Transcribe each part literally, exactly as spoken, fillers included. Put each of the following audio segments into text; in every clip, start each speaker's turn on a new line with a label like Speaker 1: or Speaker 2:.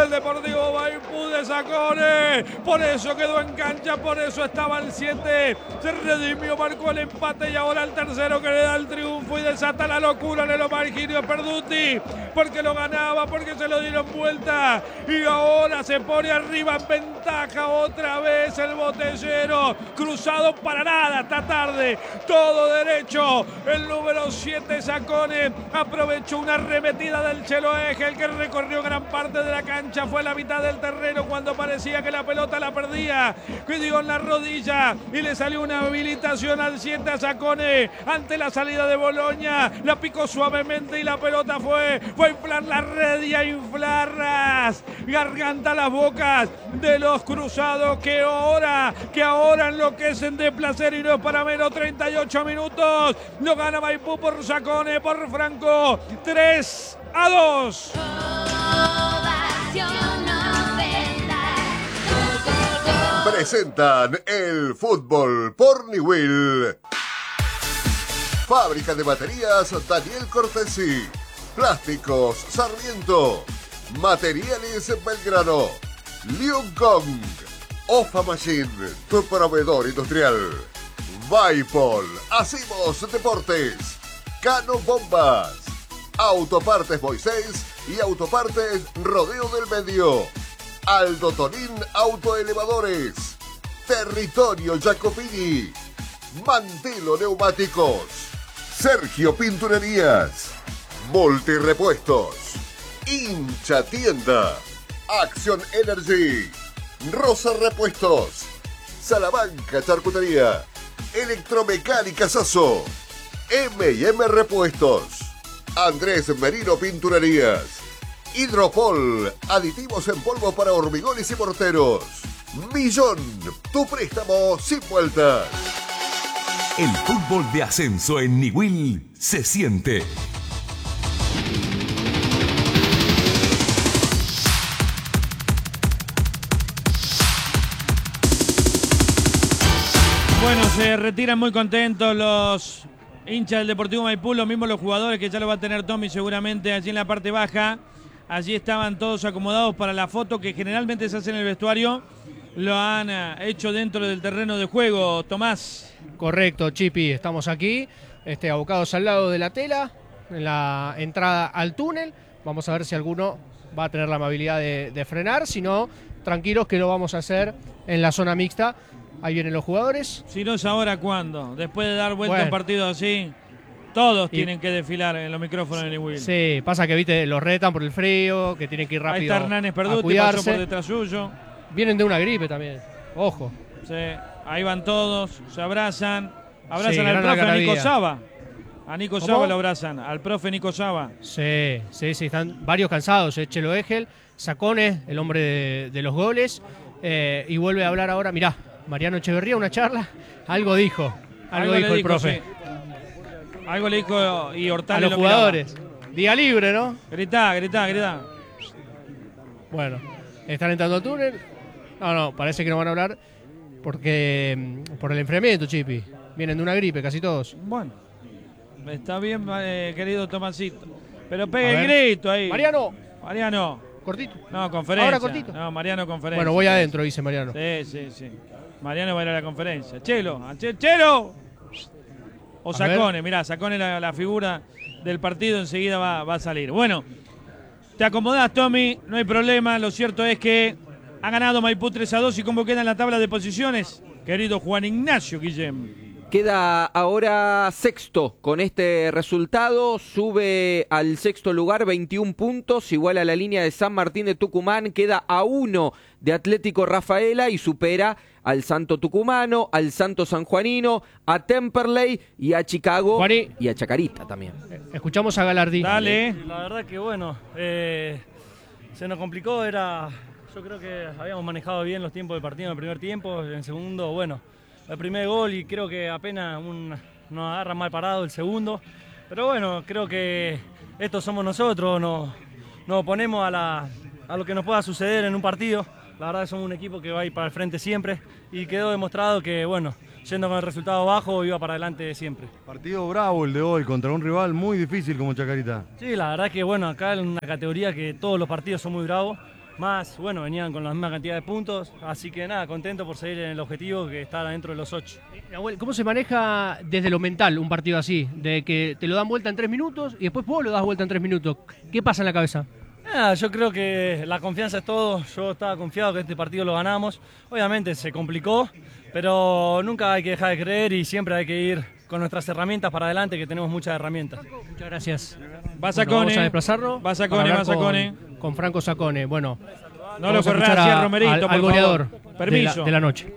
Speaker 1: el Deportivo Maipú de Sacone. Por eso quedó en cancha, por eso estaba al siete. Se redimió, marcó el empate y ahora el tercero que le da el triunfo y desata la locura en el Omar Higinio Perduti. Porque lo ganaba, porque se lo dieron vuelta. Y ahora se pone arriba en ventaja otra vez el Botellero. Cruzado para nada esta tarde. Todo derecho. El número siete Sacone aprovechó una arremetida del Chelo Egel que recorrió gran parte de la cancha. Fue a la mitad del terreno cuando parecía que la pelota la perdía. Cuidó en la rodilla y le salió una habilitación al siete a Sacone ante la salida de Boloña. La picó suavemente y la pelota fue, fue a inflar la red y a inflarlas. Garganta las bocas de los cruzados que ahora, que ahora enloquecen de placer y no es para menos. treinta y ocho minutos. Lo gana Maipú por Sacone, por Franco. tres a dos.
Speaker 2: Presentan el fútbol por Niwil. Fábrica de baterías Daniel Cortesi. Plásticos Sarmiento. Materiales Belgrano. Lion Kong. Ofa Machine, tu proveedor industrial. Vaipol, Hacimos Deportes. Cano Bombas. Autopartes Moisés y Autopartes Rodeo del Medio. Aldo Tonín Autoelevadores. Territorio Jacopini. Mantelo Neumáticos. Sergio Pinturerías. Multirepuestos. Hincha Tienda. Action Energy. Rosa Repuestos. Salamanca Charcutería. Electromecánica Sasso. eme y eme Repuestos. Andrés Merino Pinturerías. Hidropol, aditivos en polvo para hormigones y morteros. Millón, tu préstamo sin vueltas.
Speaker 3: El fútbol de ascenso en Niwil se siente.
Speaker 1: Bueno, se retiran muy contentos los hinchas del Deportivo Maipú, los mismos los jugadores que ya lo va a tener Tommy seguramente allí en la parte baja. Allí estaban todos acomodados para la foto que generalmente se hace en el vestuario. Lo han hecho dentro del terreno de juego, Tomás.
Speaker 4: Correcto, Chipi, estamos aquí, este, abocados al lado de la tela, en la entrada al túnel. Vamos a ver si alguno va a tener la amabilidad de, de frenar, si no, tranquilos que lo vamos a hacer en la zona mixta. Ahí vienen los jugadores.
Speaker 1: Si no es ahora, ¿cuándo? Después de dar vuelta a
Speaker 4: Bueno.
Speaker 1: un partido así, todos
Speaker 4: Y-
Speaker 1: tienen que desfilar en los micrófonos de Niwil.
Speaker 4: Sí, pasa que viste, los retan por el frío, que tienen que ir
Speaker 1: Ahí
Speaker 4: rápido
Speaker 1: está Hernández
Speaker 4: a
Speaker 1: Perduti, pasó
Speaker 4: cuidarse.
Speaker 1: por detrás suyo.
Speaker 4: Vienen de una gripe también, ojo.
Speaker 1: Sí, ahí van todos, se abrazan. Abrazan
Speaker 4: Sí,
Speaker 1: al
Speaker 4: gran
Speaker 1: profe, a
Speaker 4: algarabía.
Speaker 1: Nico Saba. A Nico
Speaker 4: ¿Cómo?
Speaker 1: Saba lo abrazan, al profe Nico Saba.
Speaker 4: Sí, sí, sí, están varios cansados. eh, Chelo Egel, Sacone, el hombre de, de los goles, eh, y vuelve a hablar ahora. Mirá, Mariano Echeverría, una charla, algo dijo, algo,
Speaker 1: le
Speaker 4: dijo el profe.
Speaker 1: sí. Algo le dijo y Hortal
Speaker 4: A los
Speaker 1: lo miraba.
Speaker 4: jugadores. Día libre, ¿no?
Speaker 1: Gritá, gritá, gritá.
Speaker 4: Bueno, están entrando al túnel. No, no, parece que no van a hablar porque mm, por el enfriamiento, Chipi. Vienen de una gripe, casi todos.
Speaker 1: Bueno, está bien, eh, querido Tomasito. Pero
Speaker 4: A
Speaker 1: pegue el
Speaker 4: ver.
Speaker 1: grito ahí.
Speaker 4: Mariano,
Speaker 1: Mariano.
Speaker 4: cortito.
Speaker 1: No, conferencia.
Speaker 4: Ahora cortito.
Speaker 1: No, Mariano, conferencia.
Speaker 4: Bueno, voy adentro, dice Mariano.
Speaker 1: Sí, sí, sí. Mariano va a ir a la conferencia. Chelo, a Che- Chelo. O
Speaker 4: A
Speaker 1: Sacone,
Speaker 4: ver.
Speaker 1: mirá, Sacone la, la figura del partido enseguida va, va a salir. Bueno, te acomodás, Tommy, no hay problema. Lo cierto es que ha ganado Maipú tres a dos y cómo queda en la tabla de posiciones, querido Juan Ignacio Guillem.
Speaker 5: Queda ahora sexto con este resultado, sube al sexto lugar, veintiún puntos, igual a la línea de San Martín de Tucumán, queda a uno de Atlético Rafaela y supera al Santo Tucumano, al Santo Sanjuanino, a Temperley y a Chicago
Speaker 4: Juani.
Speaker 5: y a Chacarita también.
Speaker 4: Escuchamos a Galardín.
Speaker 1: Dale.
Speaker 6: La verdad que bueno, eh, se nos complicó, era, yo creo que habíamos manejado bien los tiempos del partido en el primer tiempo, en el segundo, bueno, el primer gol y creo que apenas un, nos agarra mal parado el segundo, pero bueno, creo que estos somos nosotros, nos, nos oponemos a, la, a lo que nos pueda suceder en un partido. La verdad que somos un equipo que va a ir para el frente siempre y quedó demostrado que, bueno, yendo con el resultado bajo, iba para adelante siempre.
Speaker 7: Partido bravo el de hoy contra un rival muy difícil como Chacarita.
Speaker 6: Sí, la verdad que, bueno, acá en una categoría que todos los partidos son muy bravos, más, bueno, venían con la misma cantidad de puntos, así que nada, contento por seguir en el objetivo que está dentro de los ocho.
Speaker 4: Nahuel, ¿cómo se maneja desde lo mental un partido así? De que te lo dan vuelta en tres minutos y después vos lo das vuelta en tres minutos. ¿Qué pasa en la cabeza?
Speaker 6: Ah, yo creo que la confianza es todo. Yo estaba confiado que este partido lo ganamos. Obviamente se complicó, pero nunca hay que dejar de creer y siempre hay que ir con nuestras herramientas para adelante, que tenemos muchas herramientas.
Speaker 4: Muchas gracias.
Speaker 1: Va
Speaker 4: Bueno,
Speaker 1: Sacone.
Speaker 4: vamos a desplazarlo.
Speaker 1: Va Sacone,
Speaker 4: para hablar
Speaker 1: va Sacone.
Speaker 4: Con, con Franco Sacone. Bueno,
Speaker 1: No lo
Speaker 4: vamos a
Speaker 1: correrá
Speaker 4: escuchar
Speaker 1: así
Speaker 4: a-
Speaker 1: a Romerito,
Speaker 4: al,
Speaker 1: por
Speaker 4: al goleador
Speaker 1: favor.
Speaker 4: de
Speaker 1: Permiso.
Speaker 4: la, de la noche.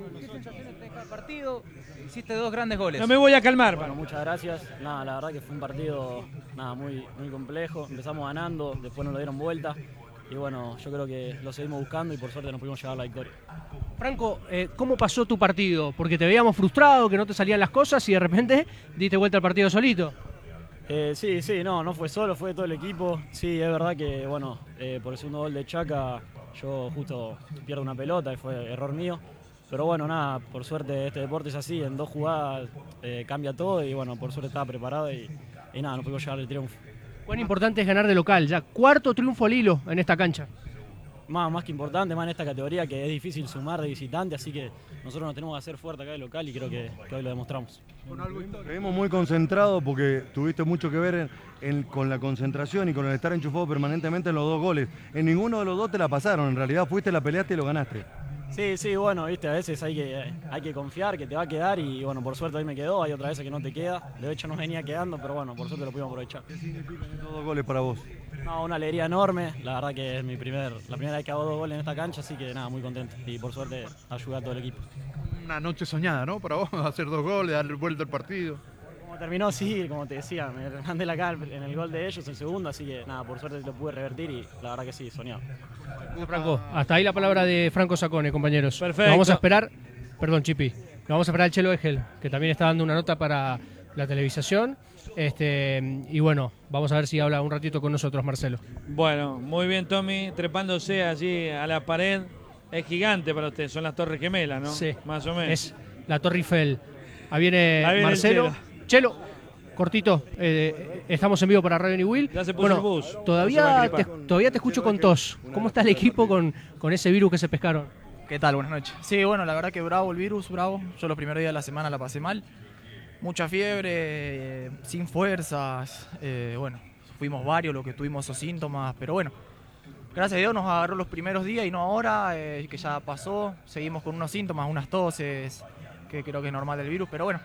Speaker 8: Partido, hiciste dos grandes goles.
Speaker 1: No me voy a calmar.
Speaker 9: Bueno, muchas gracias. Nada, la verdad que fue un partido nada, muy, muy complejo. Empezamos ganando, después nos lo dieron vuelta. Y bueno, yo creo que lo seguimos buscando y por suerte nos pudimos llevar la victoria.
Speaker 4: Franco, eh, ¿cómo pasó tu partido? Porque te veíamos frustrado, que no te salían las cosas y de repente diste vuelta al partido solito.
Speaker 9: Eh, sí, sí, no, no fue solo, fue todo el equipo. Sí, es verdad que, bueno, eh, por el segundo gol de Chaca yo justo pierdo una pelota y fue error mío. Pero bueno, nada, por suerte este deporte es así, en dos jugadas eh, cambia todo y bueno, por suerte estaba preparado y, y nada, nos pudimos llevar el triunfo.
Speaker 4: Cuán importante es ganar de local, ya cuarto triunfo al hilo en esta cancha.
Speaker 9: Más, más que importante, más en esta categoría que es difícil sumar de visitante, así que nosotros nos tenemos que hacer fuerte acá de local y creo que, que hoy lo demostramos.
Speaker 7: Te vimos muy concentrado porque tuviste mucho que ver en- en- con la concentración y con el estar enchufado permanentemente en los dos goles. En ninguno de los dos te la pasaron, en realidad fuiste, la peleaste y lo ganaste.
Speaker 9: Sí, sí, bueno, viste, a veces hay que, hay que confiar que te va a quedar y bueno, por suerte hoy me quedó, hay otras veces que no te queda, de hecho no venía quedando, pero bueno, por suerte lo pudimos aprovechar.
Speaker 7: ¿Qué significan estos dos goles para vos?
Speaker 9: No, una alegría enorme, la verdad que es mi primer, la primera vez que hago dos goles en esta cancha, así que nada, muy contento y por suerte ayuda a todo el equipo.
Speaker 10: Una noche soñada, ¿no? Para vos, hacer dos goles, darle vuelta al partido.
Speaker 9: Como terminó, sí, como te decía, me mandé la cara en el gol de ellos, el segundo, así que nada, por suerte lo pude revertir y la verdad que sí, soñado.
Speaker 4: Franco, hasta ahí la palabra de Franco Sacone, compañeros.
Speaker 1: Perfecto.
Speaker 4: Lo vamos a esperar, perdón, Chipi, lo vamos a esperar al Chelo Egel, que también está dando una nota para la televisación. Este, y bueno, vamos a ver si habla un ratito con nosotros, Marcelo.
Speaker 1: Bueno, muy bien, Tommy, trepándose allí a la pared. Es gigante para usted, son las Torres Gemelas, ¿no?
Speaker 4: Sí.
Speaker 1: Más o menos.
Speaker 4: Es la Torre Eiffel. Ahí viene,
Speaker 1: Ahí viene el
Speaker 4: Marcelo. Chelo, cortito, eh, estamos en vivo para Radio New Will.
Speaker 1: Ya se puso
Speaker 4: bueno,
Speaker 1: el bus. No se va
Speaker 4: Todavía
Speaker 1: a
Speaker 4: te,
Speaker 1: equipar.
Speaker 4: todavía te escucho con tos. ¿Cómo está el equipo con, con ese virus que se pescaron?
Speaker 11: ¿Qué tal? Buenas noches. Sí, bueno, la verdad que bravo el virus, bravo. Yo los primeros días de la semana la pasé mal. Mucha fiebre, eh, sin fuerzas. eh, bueno, fuimos varios los que tuvimos esos síntomas, pero bueno, gracias a Dios nos agarró los primeros días y no ahora, eh, que ya pasó. Seguimos con unos síntomas, unas toses, que creo que es normal del virus, pero bueno,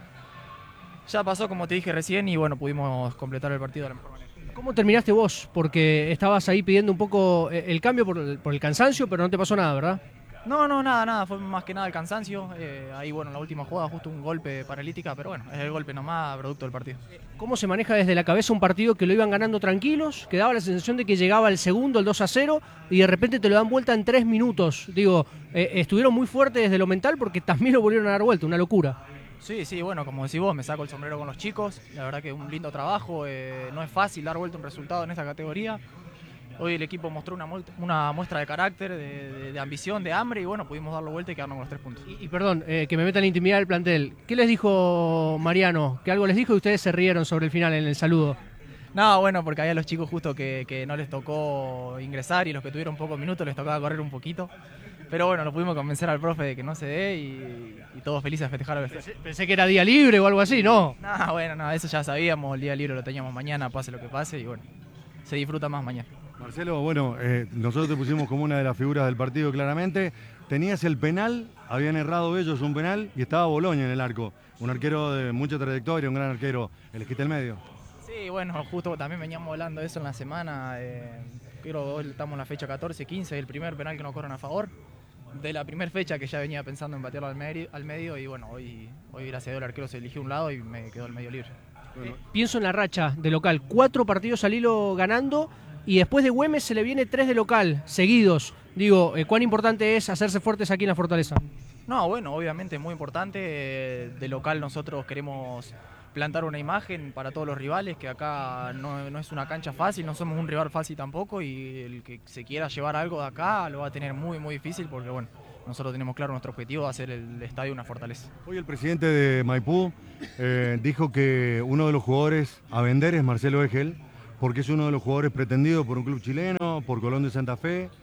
Speaker 11: ya pasó como te dije recién y bueno, pudimos completar el partido de la mejor manera.
Speaker 4: ¿Cómo terminaste vos? Porque estabas ahí pidiendo un poco eh, el cambio por el, por el cansancio, pero no te pasó nada, ¿verdad?
Speaker 11: No, no, nada, nada, fue más que nada el cansancio. eh, ahí, bueno, en la última jugada justo un golpe paralítica, pero bueno, es el golpe nomás, producto del partido.
Speaker 4: ¿Cómo se maneja desde la cabeza un partido que lo iban ganando tranquilos, que daba la sensación de que llegaba el segundo, el dos a cero, y de repente te lo dan vuelta en tres minutos? Digo, eh, estuvieron muy fuertes desde lo mental porque también lo volvieron a dar vuelta, una locura.
Speaker 11: Sí, sí, bueno, como decís vos, me saco el sombrero con los chicos. La verdad que un lindo trabajo, eh, no es fácil dar vuelta un resultado en esta categoría. Hoy el equipo mostró una, mu- una muestra de carácter, de, de- de ambición, de hambre y bueno, pudimos darlo vuelta y quedarnos con los tres puntos.
Speaker 4: Y, y perdón, eh, que me meta en la intimidad del plantel. ¿Qué les dijo Mariano? Que algo les dijo y ustedes se rieron sobre el final en el saludo.
Speaker 11: No, bueno, porque había los chicos justo que, que no les tocó ingresar y los que tuvieron pocos minutos les tocaba correr un poquito. Pero bueno, lo pudimos convencer al profe de que no se dé y, y todos felices de festejar al
Speaker 4: Pensé, pensé que era día libre o algo así, ¿no?
Speaker 11: No, bueno, no, eso ya sabíamos, el día libre lo teníamos mañana, pase lo que pase y bueno, se disfruta más mañana.
Speaker 7: Marcelo, bueno, eh, nosotros te pusimos como una de las figuras del partido claramente. Tenías el penal, habían errado ellos un penal y estaba Boloña en el arco. Un arquero de mucha trayectoria, un gran arquero. Elegiste el medio.
Speaker 11: Sí, bueno, justo también veníamos hablando de eso en la semana. Eh, creo que hoy estamos en la fecha catorce quince, el primer penal que nos corren a favor. De la primera fecha que ya venía pensando en batearlo al medio, al medio y bueno, hoy, hoy gracias a Dios el arquero se eligió un lado y me quedó el medio libre.
Speaker 4: Eh, pienso en la racha de local. Cuatro partidos al hilo ganando y después de Güemes se le viene tres de local, seguidos. Digo, eh, ¿cuán importante es hacerse fuertes aquí en la Fortaleza?
Speaker 11: No, bueno, obviamente es muy importante. eh, De local nosotros queremos plantar una imagen para todos los rivales, que acá no, no es una cancha fácil, no somos un rival fácil tampoco y el que se quiera llevar algo de acá lo va a tener muy, muy difícil porque bueno, nosotros tenemos claro nuestro objetivo de hacer el estadio una fortaleza.
Speaker 7: Hoy el presidente de Maipú eh, dijo que uno de los jugadores a vender es Marcelo Egel, porque es uno de los jugadores pretendidos por un club chileno, por Colón de Santa Fe,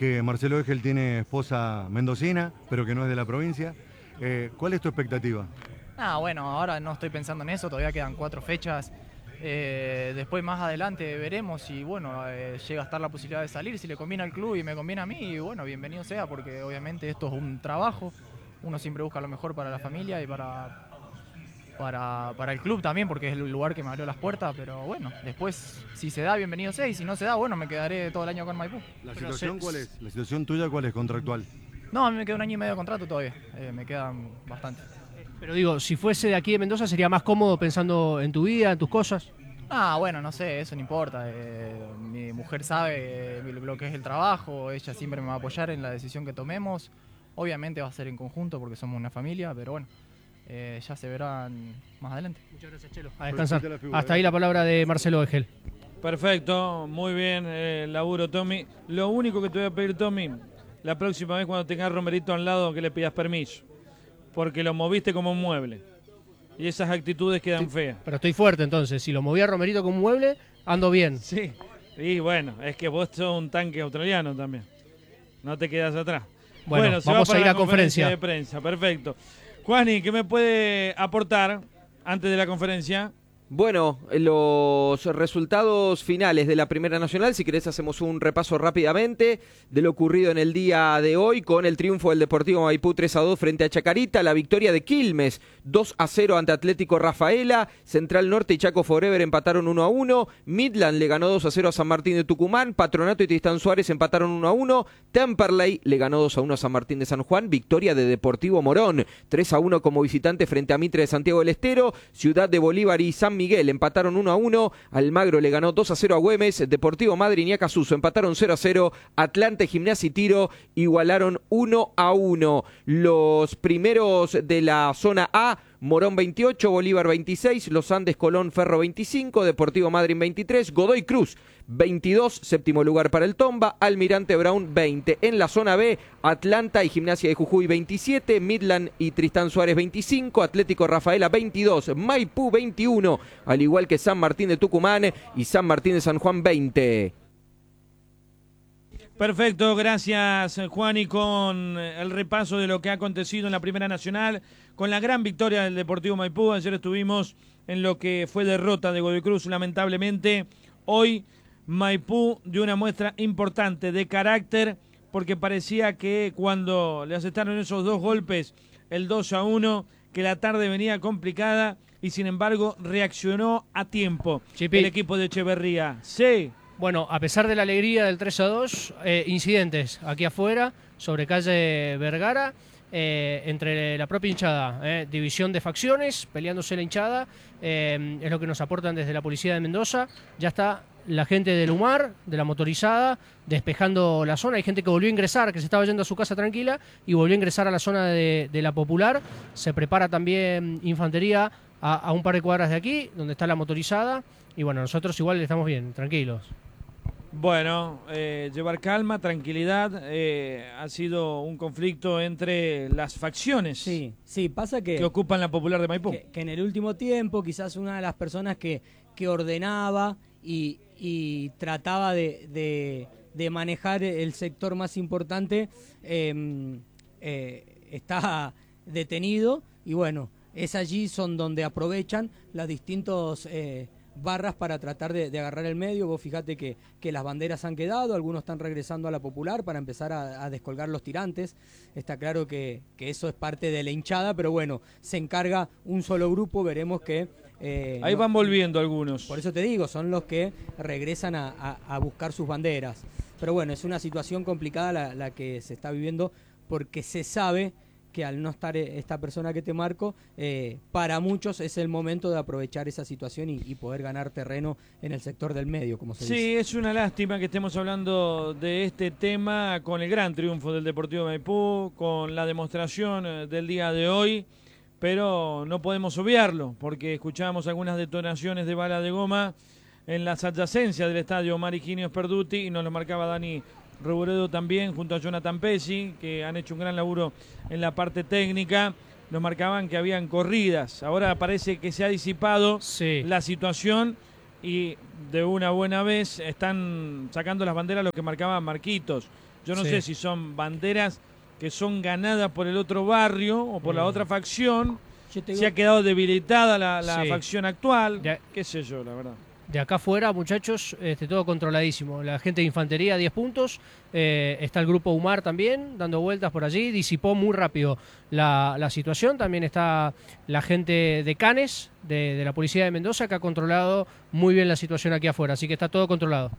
Speaker 7: que Marcelo Egel tiene esposa mendocina, pero que no es de la provincia. Eh, ¿Cuál es tu expectativa?
Speaker 11: Ah, bueno, ahora no estoy pensando en eso, todavía quedan cuatro fechas. Eh, después más adelante veremos si bueno eh, llega a estar la posibilidad de salir, si le conviene al club y me conviene a mí, y bueno, bienvenido sea, porque obviamente esto es un trabajo, uno siempre busca lo mejor para la familia y para, para, para el club también, porque es el lugar que me abrió las puertas, pero bueno, después si se da, bienvenido sea, y si no se da, bueno, me quedaré todo el año con Maipú.
Speaker 7: ¿La
Speaker 11: Pero
Speaker 7: situación
Speaker 11: se,
Speaker 7: cuál es? ¿La situación tuya cuál es contractual?
Speaker 11: No, a mí me queda un año y medio de contrato todavía, eh, me quedan bastante.
Speaker 4: Pero digo, si fuese de aquí de Mendoza, ¿sería más cómodo pensando en tu vida, en tus cosas?
Speaker 11: Ah, bueno, no sé, eso no importa. Eh, mi mujer sabe eh, lo que es el trabajo, ella siempre me va a apoyar en la decisión que tomemos. Obviamente va a ser en conjunto porque somos una familia, pero bueno, eh, ya se verán más adelante.
Speaker 4: Muchas gracias, Chelo. A descansar. Hasta ahí la palabra de Marcelo Egel.
Speaker 1: Perfecto, muy bien, eh, laburo, Tommy. Lo único que te voy a pedir, Tommy, la próxima vez cuando tengas Romerito al lado, que le pidas permiso, porque lo moviste como un mueble. Y esas actitudes quedan
Speaker 4: Sí,
Speaker 1: feas.
Speaker 4: Pero estoy fuerte entonces, si lo movía Romerito como un mueble, ando bien.
Speaker 1: Sí, y bueno, es que vos sos un tanque australiano también. No te quedas atrás.
Speaker 4: Bueno,
Speaker 1: Bueno, se
Speaker 4: vamos
Speaker 1: va para
Speaker 4: a ir
Speaker 1: la
Speaker 4: a conferencia.
Speaker 1: de prensa, perfecto. Juani, ¿qué me puede aportar antes de la conferencia?
Speaker 5: Bueno, los resultados finales de la Primera Nacional, si querés hacemos un repaso rápidamente de lo ocurrido en el día de hoy con el triunfo del Deportivo Maipú tres a dos frente a Chacarita, la victoria de Quilmes dos a cero ante Atlético Rafaela, Central Norte y Chaco Forever empataron uno a uno, Midland le ganó dos a cero a San Martín de Tucumán, Patronato y Tristán Suárez empataron uno a uno, Temperley le ganó dos a uno a San Martín de San Juan, victoria de Deportivo Morón, tres a uno como visitante frente a Mitre de Santiago del Estero, Ciudad de Bolívar y San Miguel empataron uno a uno, Almagro le ganó dos a cero a Güemes, Deportivo Madryn y Acasuso empataron cero a cero, Atlante, Gimnasia y Tiro igualaron uno a uno. Los primeros de la zona A, Morón veintiocho, Bolívar veintiséis, Los Andes, Colón, Ferro veinticinco, Deportivo Madryn veintitrés, Godoy Cruz veintidós, séptimo lugar para el Tomba, Almirante Brown veinte. En la zona B, Atlanta y Gimnasia de Jujuy veintisiete, Midland y Tristán Suárez veinticinco, Atlético Rafaela veintidós, Maipú veintiuno, al igual que San Martín de Tucumán y San Martín de San Juan veinte.
Speaker 1: Perfecto, gracias Juani con el repaso de lo que ha acontecido en la Primera Nacional, con la gran victoria del Deportivo Maipú. Ayer estuvimos en lo que fue derrota de Godoy Cruz, lamentablemente. Hoy Maipú dio una muestra importante de carácter, porque parecía que cuando le asestaron esos dos golpes, el dos a uno, que la tarde venía complicada y sin embargo reaccionó a tiempo.
Speaker 4: Chipi.
Speaker 1: El equipo de Echeverría. Sí.
Speaker 4: Bueno, a pesar de la alegría del tres a dos, eh, incidentes aquí afuera, sobre calle Vergara, eh, entre la propia hinchada, eh, división de facciones, peleándose la hinchada, eh, es lo que nos aportan desde la policía de Mendoza. Ya está la gente del Humar, de la motorizada, despejando la zona. Hay gente que volvió a ingresar, que se estaba yendo a su casa tranquila y volvió a ingresar a la zona de, de la Popular. Se prepara también infantería a, a un par de cuadras de aquí, donde está la motorizada. Y bueno, nosotros igual estamos bien, tranquilos.
Speaker 1: Bueno, eh, llevar calma, tranquilidad. Eh, ha sido un conflicto entre las facciones.
Speaker 12: Sí, sí, pasa que...
Speaker 1: que ocupan la Popular de Maipú.
Speaker 12: Que, que en el último tiempo quizás una de las personas que, que ordenaba y, y trataba de, de, de manejar el sector más importante eh, eh, está detenido y bueno, es allí son donde aprovechan los distintos... Eh, barras para tratar de, de agarrar el medio. Vos fijate que, que las banderas han quedado, algunos están regresando a la Popular para empezar a, a descolgar los tirantes. Está claro que, que eso es parte de la hinchada, pero bueno, se encarga un solo grupo, veremos que... Eh,
Speaker 1: Ahí
Speaker 12: no,
Speaker 1: van volviendo algunos.
Speaker 12: Por eso te digo, son los que regresan a, a, a buscar sus banderas. Pero bueno, es una situación complicada la, la que se está viviendo porque se sabe que al no estar esta persona que te marco, eh, para muchos es el momento de aprovechar esa situación y, y poder ganar terreno en el sector del medio, como se
Speaker 1: sí,
Speaker 12: dice.
Speaker 1: Sí, es una lástima que estemos hablando de este tema con el gran triunfo del Deportivo Maipú, con la demostración del día de hoy, pero no podemos obviarlo, porque escuchamos algunas detonaciones de bala de goma en las adyacencias del estadio Mariginio Sperduti, y nos lo marcaba Dani Reboredo también, junto a Jonathan Pesci, que han hecho un gran laburo en la parte técnica. Nos marcaban que habían corridas. Ahora parece que se ha disipado sí. la situación, y de una buena vez están sacando las banderas lo que marcaba Marquitos. Yo no
Speaker 4: Sí.
Speaker 1: sé si son banderas que son ganadas por el otro barrio o por la otra facción,
Speaker 12: Yo te
Speaker 1: si
Speaker 12: digo-
Speaker 1: ha quedado debilitada la, la
Speaker 4: Sí.
Speaker 1: facción actual,
Speaker 4: Ya-
Speaker 1: qué sé yo, la verdad.
Speaker 4: De acá afuera, muchachos, este, todo controladísimo. La gente de infantería, diez puntos. Eh, está el grupo Umar también, dando vueltas por allí. Disipó muy rápido la, la situación. También está la gente de Canes, de, de la policía de Mendoza, que ha controlado muy bien la situación aquí afuera. Así que está todo controlado.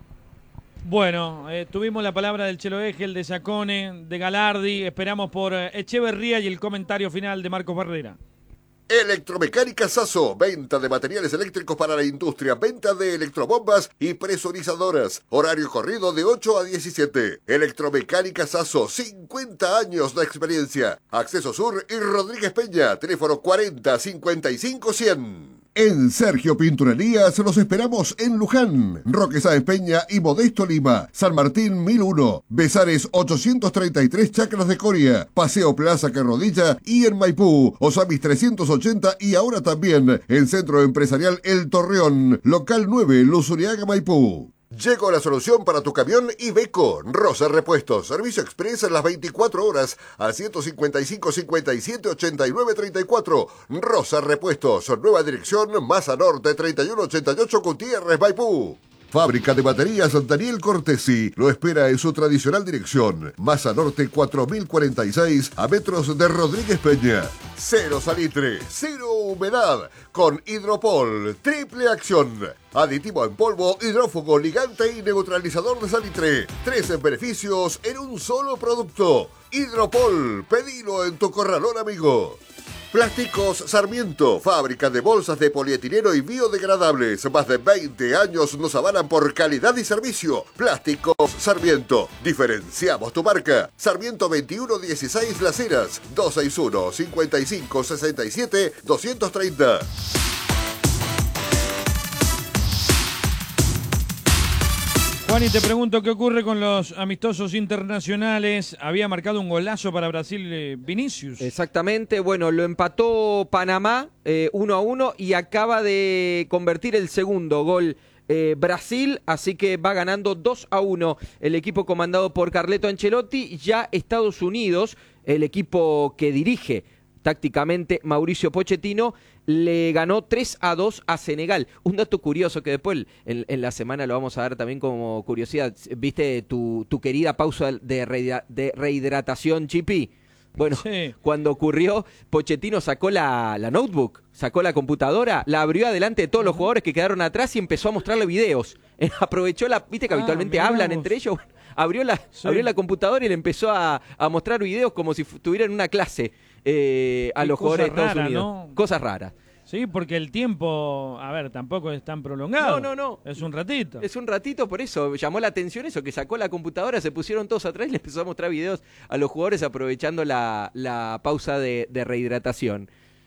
Speaker 1: Bueno, eh, tuvimos la palabra del Chelo Egel, de Sacone, de Galardi. Esperamos por eh, Echeverría y el comentario final de Marcos Barrera.
Speaker 2: Electromecánica Sasso, venta de materiales eléctricos para la industria, venta de electrobombas y presurizadoras. Horario corrido de ocho a diecisiete. Electromecánica Sasso, cincuenta años de experiencia. Acceso Sur y Rodríguez Peña, teléfono cuarenta cincuenta y cinco cien. En Sergio Pinturerías los esperamos en Luján, Roque Sáenz Peña y Modesto Lima, San Martín mil uno, Besares ochocientos treinta y tres, Chacras de Coria, Paseo Plaza Carrodilla y en Maipú, Osamis trescientos ochenta y ahora también en Centro Empresarial El Torreón, local nueve, Luzuriaga, Maipú. Llegó la solución para tu camión Iveco, Rosa Repuestos, servicio express en las veinticuatro horas al ciento cincuenta y cinco cincuenta y siete ochenta y nueve treinta y cuatro. Rosa Repuestos, nueva dirección, Masa Norte treinta y uno ochenta y ocho, Gutiérrez, Maipú. Fábrica de baterías Daniel Cortesi lo espera en su tradicional dirección, Masa Norte cuatro mil cuarenta y seis, a metros de Rodríguez Peña. Cero salitre, cero humedad, con Hidropol, triple acción. Aditivo en polvo, hidrófugo, ligante y neutralizador de salitre. Tres beneficios en un solo producto. Hidropol, pedilo en tu corralón, amigo. Plásticos Sarmiento, fábrica de bolsas de polietileno y biodegradables. Más de veinte años nos avalan por calidad y servicio. Plásticos Sarmiento, diferenciamos tu marca. Sarmiento veintiuno dieciséis Las Heras, dos seis uno, cincuenta y cinco sesenta y siete, doscientos treinta.
Speaker 1: Juan, y te pregunto qué ocurre con los amistosos internacionales. Había marcado un golazo para Brasil eh, Vinicius.
Speaker 5: Exactamente, bueno, lo empató Panamá eh, uno a uno y acaba de convertir el segundo gol eh, Brasil, así que va ganando dos a uno el equipo comandado por Carleto Ancelotti. Ya Estados Unidos, el equipo que dirige tácticamente Mauricio Pochettino, le ganó tres a dos a Senegal. Un dato curioso que después en, en la semana lo vamos a dar también como curiosidad. ¿Viste tu, tu querida pausa de, re, de rehidratación, Chipi? Bueno, sí. Cuando ocurrió, Pochettino sacó la, la notebook, sacó la computadora, la abrió adelante de todos los jugadores que quedaron atrás y empezó a mostrarle videos. Eh, aprovechó la, viste que ah, habitualmente hablan vos. entre ellos. Bueno, abrió la, sí. abrió la computadora y le empezó a, a mostrar videos como si estuviera en una clase eh, a y los jugadores de Estados rara, Unidos. ¿No? Cosas raras.
Speaker 1: Sí, porque el tiempo, a ver, tampoco es tan prolongado.
Speaker 5: No, no, no.
Speaker 1: Es un ratito.
Speaker 5: Es un ratito, por eso llamó la atención eso, que sacó la computadora, se pusieron todos atrás y le empezó a mostrar videos a los jugadores aprovechando la, la pausa de, de rehidratación.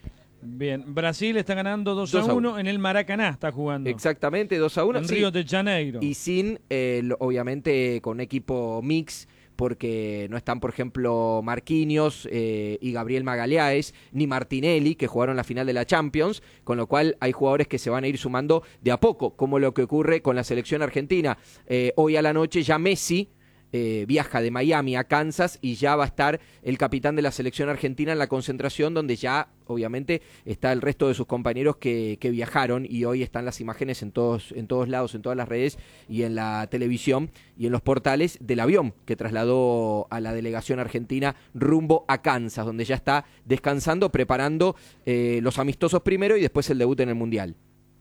Speaker 1: Bien, Brasil está ganando dos a uno en el Maracaná, está jugando.
Speaker 5: Exactamente, dos a uno.
Speaker 1: En
Speaker 5: sí.
Speaker 1: Río de Janeiro.
Speaker 5: Y sin, eh, lo, obviamente, con equipo mix, porque no están, por ejemplo, Marquinhos eh, y Gabriel Magalhães, ni Martinelli, que jugaron la final de la Champions, con lo cual hay jugadores que se van a ir sumando de a poco, como lo que ocurre con la selección argentina. Eh, hoy a la noche ya Messi eh, viaja de Miami a Kansas y ya va a estar el capitán de la selección argentina en la concentración, donde ya obviamente está el resto de sus compañeros que, que viajaron, y hoy están las imágenes en todos, en todos lados, en todas las redes y en la televisión y en los portales del avión que trasladó a la delegación argentina rumbo a Kansas, donde ya está descansando, preparando eh, los amistosos primero y después el debut en el Mundial.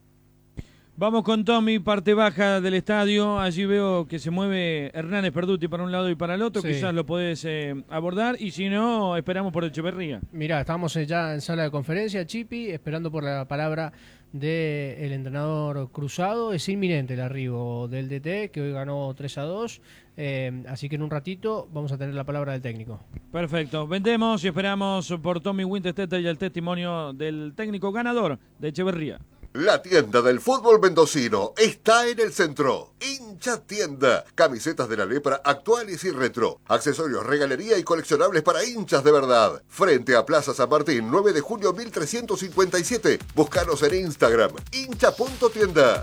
Speaker 1: Vamos con Tommy, parte baja del estadio. Allí veo que se mueve Hernández Perduti para un lado y para el otro. Sí. Quizás lo podés eh, abordar. Y si no, esperamos por Echeverría.
Speaker 4: Mirá, estamos ya en sala de conferencia, Chipi, esperando por la palabra del entrenador Cruzado. Es inminente el arribo del D T, que hoy ganó tres a dos. Eh, así que en un ratito vamos a tener la palabra del técnico.
Speaker 1: Perfecto. Vendemos y esperamos por Tommy Winterstetter y el testimonio del técnico ganador de Echeverría.
Speaker 2: La tienda del fútbol mendocino está en el centro. Hincha Tienda. Camisetas de la lepra actuales y retro. Accesorios, regalería y coleccionables para hinchas de verdad. Frente a Plaza San Martín, nueve de julio mil trescientos cincuenta y siete. Búscanos en Instagram. hincha punto tienda.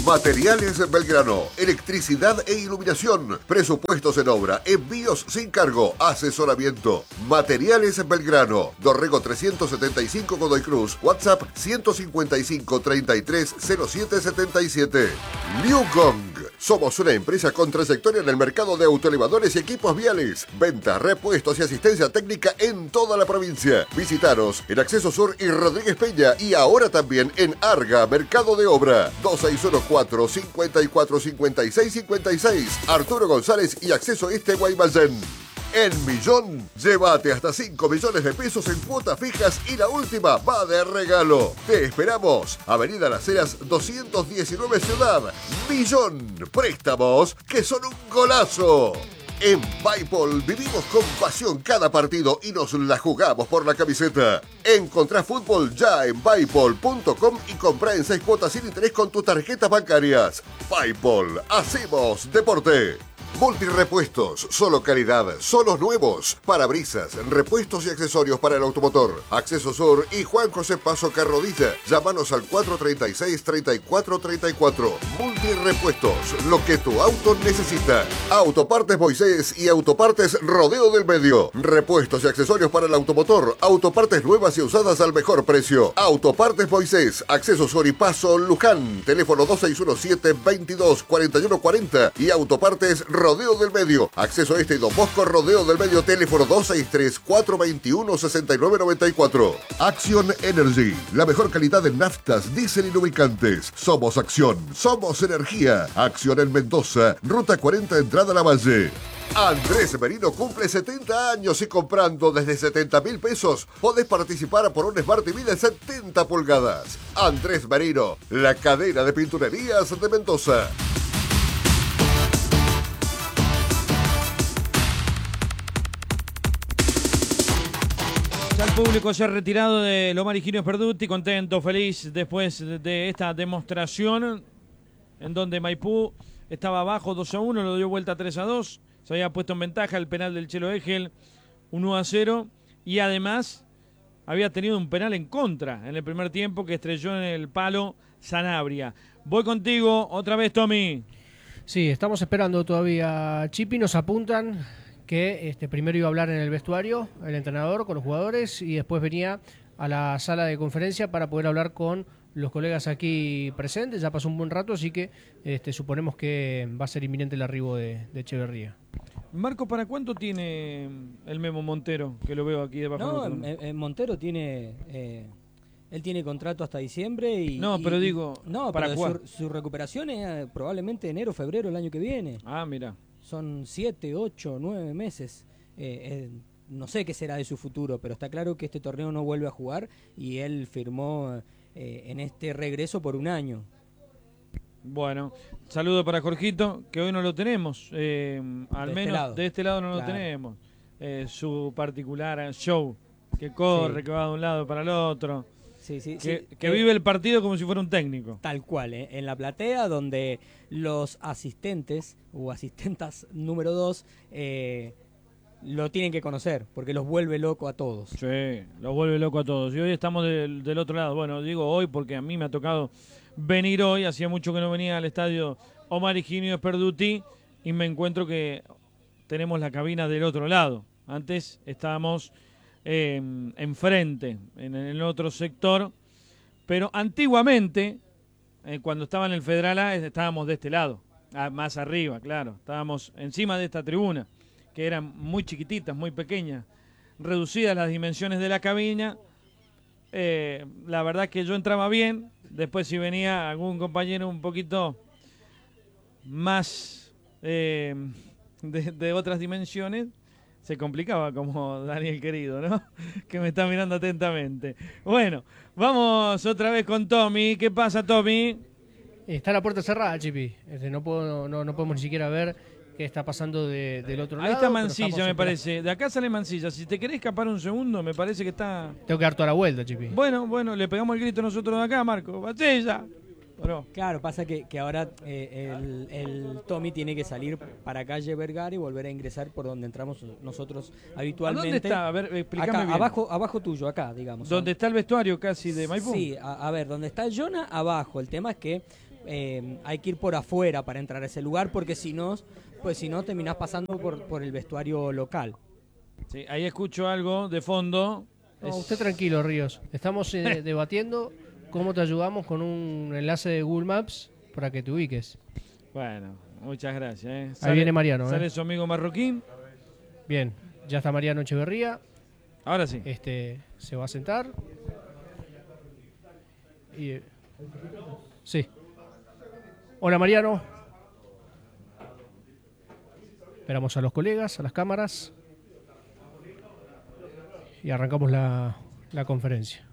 Speaker 2: Materiales Belgrano, electricidad e iluminación, presupuestos en obra, envíos sin cargo, asesoramiento. Materiales Belgrano, Dorrego trescientos setenta y cinco Godoy Cruz, WhatsApp ciento cincuenta y cinco, treinta y tres, cero siete setenta y siete. Liu Gong, somos una empresa con trayectoria en el mercado de autoelevadores y equipos viales. Venta, repuestos y asistencia técnica en toda la provincia. Visitaros en Acceso Sur y Rodríguez Peña y ahora también en Arga, Mercado de Obra. dos seis uno cuatro, cinco cuatro, cinco seis cinco seis. Arturo González y Acceso Este Guaymallén. En Millón, llévate hasta cinco millones de pesos en cuotas fijas y la última va de regalo. Te esperamos. Avenida Las Heras doscientos diecinueve Ciudad. Millón. Préstamos que son un golazo. En Paypal vivimos con pasión cada partido y nos la jugamos por la camiseta. Encontrá fútbol ya en paypal punto com y comprá en seis cuotas sin interés con tus tarjetas bancarias. Paypal, hacemos deporte. Multirepuestos, solo calidad, solos nuevos, parabrisas, repuestos y accesorios para el automotor. Acceso Sur y Juan José Paso Carrodilla. Llámanos al cuatro treinta y seis, treinta y cuatro treinta y cuatro. Multirepuestos, lo que tu auto necesita. Autopartes Moisés y Autopartes Rodeo del Medio. Repuestos y accesorios para el automotor. Autopartes nuevas y usadas al mejor precio. Autopartes Moisés, Acceso Sur y Paso Luján. Teléfono dos seis uno siete, veintidós, cuarenta y uno cuarenta y Autopartes Rodeo del Medio. Acceso Este y Don Bosco Rodeo del Medio. Teléfono dos seis tres, cuatro veintiuno, sesenta y nueve noventa y cuatro. Acción Energy. La mejor calidad en naftas, diésel y lubricantes. Somos Acción. Somos energía. Acción en Mendoza. Ruta cuarenta, entrada a La Valle. Andrés Merino cumple setenta años y comprando desde setenta mil pesos podés participar por un Smart T V de setenta pulgadas. Andrés Merino, la cadena de pinturerías de Mendoza.
Speaker 1: Ya el público se ha retirado de Lomar Higinio Perduti, contento, feliz después de esta demostración en donde Maipú estaba abajo dos a uno, lo dio vuelta tres a dos, se había puesto en ventaja el penal del Chelo Egel uno a cero y además había tenido un penal en contra en el primer tiempo que estrelló en el palo Sanabria. Voy contigo otra vez, Tommy.
Speaker 4: Sí, estamos esperando todavía, Chipi, nos apuntan que este, primero iba a hablar en el vestuario el entrenador con los jugadores y después venía a la sala de conferencia para poder hablar con los colegas aquí presentes. Ya pasó un buen rato, así que este, suponemos que va a ser inminente el arribo de, de Echeverría.
Speaker 1: Marco, ¿para cuánto tiene el Memo Montero? Que lo veo aquí debajo.
Speaker 12: No, eh, eh, Montero tiene... Eh, él tiene contrato hasta diciembre y...
Speaker 1: No, pero
Speaker 12: y,
Speaker 1: digo,
Speaker 12: no,
Speaker 1: ¿para
Speaker 12: pero
Speaker 1: cuándo?
Speaker 12: su, su recuperación es eh, probablemente enero, febrero el año que viene.
Speaker 1: Ah, mira.
Speaker 12: Son siete, ocho, nueve meses. Eh, eh, no sé qué será de su futuro, pero está claro que este torneo no vuelve a jugar y él firmó eh, en este regreso por un año.
Speaker 1: Bueno, saludo para Jorgito, que hoy no lo tenemos. Eh, al
Speaker 12: de
Speaker 1: menos
Speaker 12: este lado.
Speaker 1: de este lado no
Speaker 12: Claro.
Speaker 1: lo tenemos. Eh, su particular show, que corre,
Speaker 12: Sí.
Speaker 1: que va de un lado para el otro.
Speaker 12: Sí, sí,
Speaker 1: que,
Speaker 12: sí.
Speaker 1: que
Speaker 12: Eh,
Speaker 1: vive el partido como si fuera un técnico.
Speaker 12: Tal cual, ¿eh? En la platea donde los asistentes o asistentas número dos eh, lo tienen que conocer porque los vuelve loco a todos.
Speaker 1: Sí, lo vuelve loco a todos. Y hoy estamos del, del otro lado. Bueno, digo hoy porque a mí me ha tocado venir hoy. Hacía mucho que no venía al estadio Omar Higinio Perduti y me encuentro que tenemos la cabina del otro lado. Antes estábamos eh, enfrente, en el otro sector, pero antiguamente, eh, cuando estaba en el Federal A, estábamos de este lado, ah, más arriba, claro, estábamos encima de esta tribuna, que eran muy chiquititas, muy pequeñas, reducidas las dimensiones de la cabina. Eh, la verdad que yo entraba bien, después si venía algún compañero un poquito más eh, de, de otras dimensiones, se complicaba, como Daniel querido, ¿no? Que me está mirando atentamente. Bueno, vamos otra vez con Tommy. ¿Qué pasa, Tommy?
Speaker 4: Está la puerta cerrada, Chipi. Este, no, puedo, no, no podemos ni siquiera ver qué está pasando de, del otro
Speaker 1: Ahí
Speaker 4: lado.
Speaker 1: está
Speaker 4: pero
Speaker 1: Mansilla,
Speaker 4: estamos
Speaker 1: me
Speaker 4: esperando.
Speaker 1: parece. De acá sale Mansilla. Si te querés escapar un segundo, me parece que está...
Speaker 4: Tengo que dar toda la vuelta, Chipi.
Speaker 1: Bueno, bueno, le pegamos el grito nosotros de acá, Marco. ¡Mansilla! Bueno.
Speaker 12: Claro, pasa que, que ahora eh, el, el Tommy tiene que salir para calle Vergara y volver a ingresar por donde entramos nosotros habitualmente.
Speaker 1: ¿Dónde está? A ver, explícame
Speaker 12: Acá,
Speaker 1: bien.
Speaker 12: abajo, abajo tuyo, acá, digamos.
Speaker 1: ¿Dónde está el vestuario casi de Maipú?
Speaker 12: Sí, a, a ver, donde está Jonah, abajo. El tema es que eh, hay que ir por afuera para entrar a ese lugar, porque si no, pues si no terminás pasando por, por el vestuario local.
Speaker 1: Sí, ahí escucho algo de fondo.
Speaker 4: No,
Speaker 1: Es-
Speaker 4: usted tranquilo, Ríos. Estamos eh, debatiendo cómo te ayudamos con un enlace de Google Maps para que te ubiques.
Speaker 1: Bueno, muchas gracias. ¿eh?
Speaker 4: Ahí viene Mariano,
Speaker 1: Sale
Speaker 4: ¿eh?
Speaker 1: su amigo marroquín.
Speaker 4: Bien, ya está Mariano Echeverría.
Speaker 1: Ahora sí.
Speaker 4: Este, se va a sentar. Y, eh, sí. Hola, Mariano. Esperamos a los colegas, a las cámaras. Y arrancamos la, la conferencia.